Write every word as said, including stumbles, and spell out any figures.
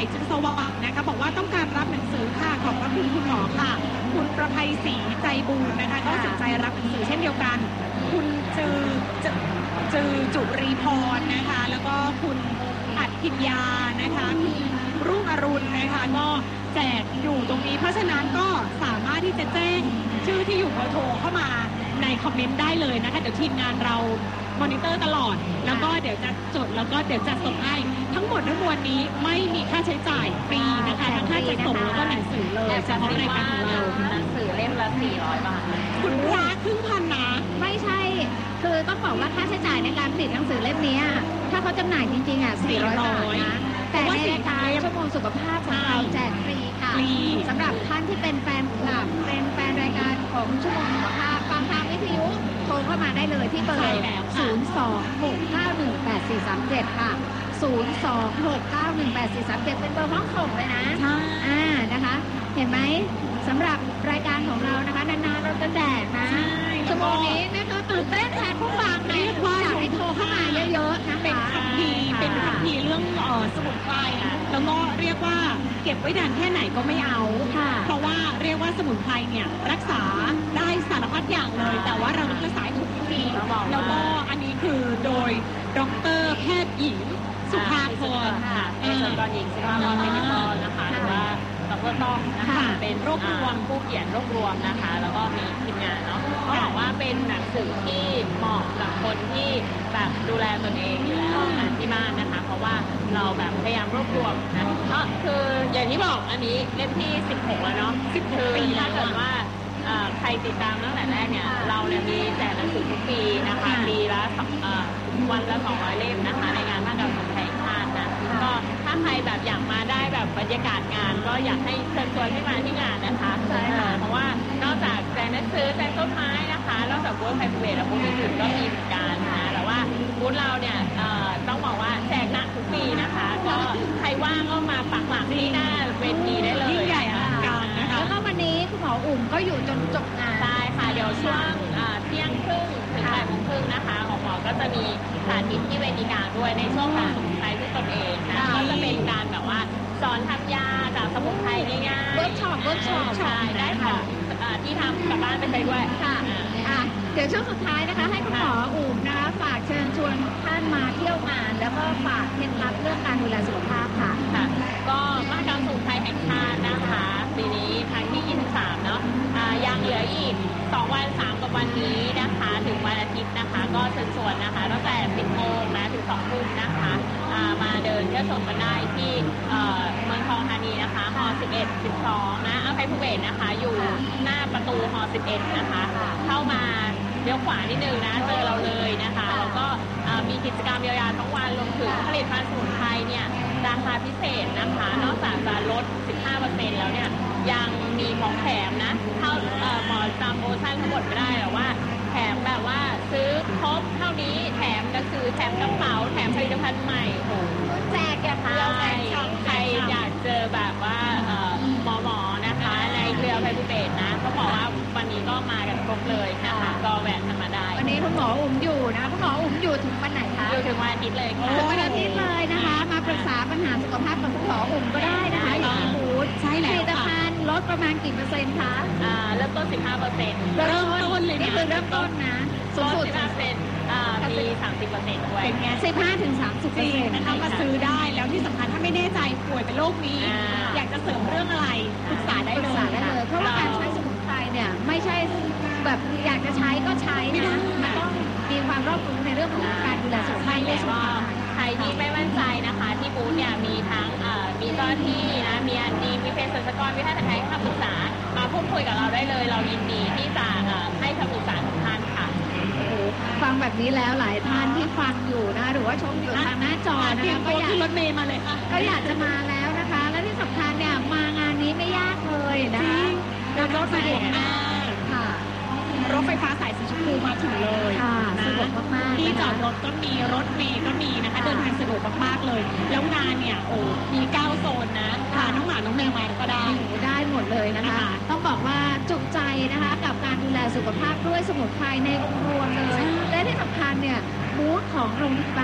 จุนสว่างนะคะบอกว่าต้องการรับหนังสือค่ะขอบพระคุณคุณหมอค่ะคุณประภัยศรีใจบูรณ์นะคะก็สนใจรับหนังสือเช่นเดียวกันคุณจือจือจุรีพรนะคะแล้วก็คุณอัจพิญญานะคะคุณรุ่งอรุณนะคะก็แจกอยู่ตรงนี้เพราะฉะนั้นก็สามารถที่จะแจ้งชื่อที่อยู่เบอร์โทรเข้ามาในคอมเมนต์ได้เลยนะคะเดี๋ยวทีมงานเรามอนิเตอร์ตลอดแล้วก็เดี๋ยวจะจดแล้วก็เดี๋ยวจะส่งให้ทั้งหมดทั้งมวลนี้ไม่มีค่าใช้จ่ายฟรีนะคะทั้งค่าจัดส่งแล้วก็หนังสือเลยเฉพาะรายการของเราหนังสือเล่มละสี่ร้อยบาทคุณพระครึ่งพันนะไม่ใช่คือต้องบอกว่าค่าใช้จ่ายในการผลิตหนังสือเล่มนี้ถ้าเขาจำหน่ายจริงๆอ่ะสี่ร้อยบาทนะแต่ในรายการชั่วโมงสุขภาพของเราแจกฟรีค่ะสำหรับท่านที่เป็นแฟนคลับเป็นแฟนรายการของชั่วโมงสุขภาพฟังทางวิทยุโทรเข้ามาได้เลยที่เบอร์ศูนย์ สอง หก เก้า หนึ่ง แปด สี่ สาม เจ็ดค่ะศูนย์ สอง หก เก้า หนึ่ง แปด สี่ สาม เจ็ดเป็นเบอร์ห้องส่งเลยนะใช่อ่านะคะเห็นไหมสำหรับรายการของเรานะคะนานๆเราจะแดกนะชั่วโมงนี้นะคะตื่นเต้นแทนผู้ฟังนะอยากให้โทรเข้ามาเยอะๆนะคะเป็นคำพีเป็นคำพีเรื่องเอ่อสมุนไพรแล้วก็เรียกว่าเก็บไว้นานแค่ไหนก็ไม่เอาเพราะว่าเรียกว่าสมุนไพรเนี่ยรักษาได้สารพัดอย่างเลยแต่ว่าเราต้องรักษาถูกวิธีแล้วก็อันนี้คือโดยดร.แพทย์หญิงสุภาพรค่ะเภสัชกรหญิงสุภาพรเป็นกรนะคะหรือว่าดร.ต้องนะคะเป็นโรครวมผู้เขียนโรครวมนะคะแล้วก็มีทีมงานเนาะก็บอกว่าเป็นหนังสือที่เหมาะกับคนที่แบบดูแลตนเองอยู่แล้วที่บ้านนะคะเพราะว่าเราแบบพยายามรวบรวมนะก็คืออย่างที่บอกอันนี้เล่มที่สิบหกแล้วเนาะสิบคือถ้าเกิดว่าใครติดตามตั้งแต่แรกเนี่ยเราเนี่ยมีแจกหนังสือทุกปีนะคะปีละวันละสองร้อยเล่มนะคะในงานมหกรรมสมุนไพรชาตินะก็ถ้าใครแบบอยากมาได้แบบบรรยากาศงานก็อยากให้เชิญชวนให้มาที่งานนะคะใช่ค่ะเพราะว่านอกจากแจกหนังสือแจกต้นไม้นะคะนอกจากบูธไพรเวทและบูธอื่นๆก็มีเหมือนกันนะแต่ว่าบูธเราเนี่ยต้องบอกว่าแจกหนักทุกปีนะคะก็ใครว่างก็มาปักหลักที่หน้าเวทีได้เลยยิ่งใหญ่อลังการนะคะแล้วก็วันนี้คุณหมออุ่มก็อยู่จนจบงานใช่ค่ะเดี๋ยวช่วงเที่ยงครึ่งถึงบ่ายโมงครึ่งนะคะของหมอก็จะมีสาธิตที่เวทีกลางด้วยในช่วงการสมุนไพรด้วยตนเองนะก็จะเป็นการแบบว่าสอนทำยาจากสมุนไพรง่ายๆเวิร์กช็อปเวิร์กช็อปใช่ได้ค่ะที่ทำกลับบ้านไปใช้ด้วยค่ะอ่ะเดี๋ยวช่วงสุดท้ายนะคะให้คุณหมออุ่มนะคะฝากเชิญชวนท่านมาเที่ยวงานแล้วก็ฝากเคล็ดลับเรื่องการดูแลสุขภาพค่ะค่ะก็มหกรรมสมุนไพรแห่งชาตินะคะปีนี้ครั้งที่ยี่สิบสามเนาะยังเหลืออีกสองวันสามกับวันนี้นะคะถึงวันอาทิตย์นะคะก็เชิญชวนนะคะตั้งแต่สิบโมงนะถึงสองทุ่มนะคะมาเดินเที่ยวชมกันได้ที่เมืองทองธานีนะคะฮสิบเอ็ด สิบสองนะอภัยภูเบศรนะคะอยู่หน้าประตูฮสิบเอ็ดนะคะเข้ามาเลี้ยวขวานิดนึงนะเจอเราเลยนะคะแล้วก็มีกิจกรรมเยียวยาทั้งวันรวมถึงผลิตภัณฑ์สมุนไพรเนี่ยราคาพิเศษนะคะนอกจากจะลด สิบห้าเปอร์เซ็นต์ แล้วเนี่ยยังมีของแถมนะเท่าหมอจำโปรโมชั่นทั้งหมดไม่ได้แต่ว่าแถมแบบว่าซื้อครบเท่านี้แถมหนังสือแถมกระเป๋าแถมผลิตภัณฑ์ใหม่โอ้แจกอย่างเดียวใครใครอยากเจอแบบว่าหมอหมอนะคะในเครือไพบูเบศนะก็บอกว่าวันนี้ก็มากันครบเลยนะคะก็แวะกันมาได้วันนี้คุณหมออุ่มอยู่นะคุณหมออุ่มอยู่ถึงวันไหนคะอยู่ถึงวันอาทิตย์เลยถึงวันอาทิตย์เลยนะคะมาปรึกษาปัญหาสุขภาพกับคุณหมออุ่มก็ได้นะคะอยู่ที่บูธใช่แล้วผลิตภัณฑ์ลดประมาณกี่เปอร์เซ็นต์คะอ่าเริ่มต้น สิบห้าเปอร์เซ็นต์เริ่มต้นเลยนี่คือเริ่มต้นนะสูงสุด สิบห้าเปอร์เซ็นต์อ่ามี สามสิบเปอร์เซ็นต์ ด้วยเป็นไงสิบห้าถึงสามสิบเปอร์เซ็นต์นะคะมาซื้อได้แล้วที่สำคัญถ้าไม่แน่ใจป่วยเป็นโรคนี้อยากจะเสริมเรื่องอะไรปรึกษาได้เลยเพราะว่าการใช้สมุนไพรเนี่ยไม่ใช่แบบอยากจะใช้ก็ใช้นะมันต้องมีความรอบรู้ในเรื่องของการดูแลสุขภาพและสุขภาพใครที่ไม่มั่นใจนะคะที่บูธเนี่ยมีทั้งมีเจ้าหน้าที่นะมีอันดีมีเภสัชกรมีแพทย์แผนไทยคำปรึกษามาพูดคุยกับเราได้เลยเรายินดีที่จะให้คำปรึกษาทุกท่านค่ะฟังแบบนี้แล้วหลายท่านที่ฟังอยู่นะหรือว่าชมอยู่ทางหน้าจอนะคะก็อยากรถเมย์มาเลยค่ะก็อยากจะมาแล้วนะคะและที่สำคัญเนี่ยมางานนี้ไม่ยากเลยนะคะแล้วรถสะดวกมากค่ะรถไฟฟ้าสายสีชมพูมาถึงเลยสะดวกมากๆที่จอดรถก็มีรถเมย์ก็มีนะคะเดินทางสะดวกมากๆเลยแล้วงานเนี่ยโอ้มีเก้าโซนนะพาน้องหมาน้องแมวมาก็ได้ได้หมดเลยนะคะต้องบอกว่าจุใจนะคะกับการดูแลสุขภาพด้วยสมุนไพรในองค์รวมเลยและที่สำคัญเนี่ยบูธของโรงพยาบาล